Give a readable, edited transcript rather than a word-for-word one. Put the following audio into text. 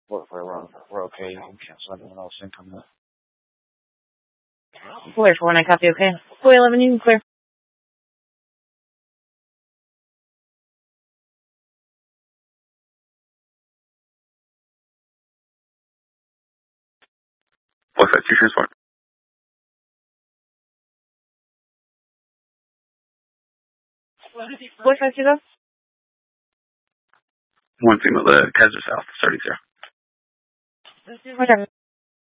we're okay. You can cancel everyone else income. Clear for when I copy, okay? 411, you can clear. What's that? 2 transport? What's that, Hugo? 1 signal, the Kaiser South, 30. Okay.